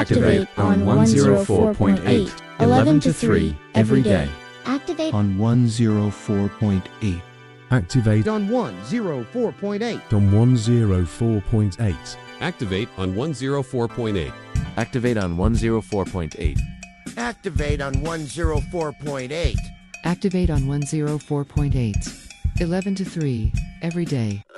Activate on 104.8, 11 to 3, every day. Activate on 104.8. Activate on 104.8. on 104.8. Activate on 104.8. Activate on 104.8. Activate on 104.8. Activate on 104.8. 11 to 3, every day.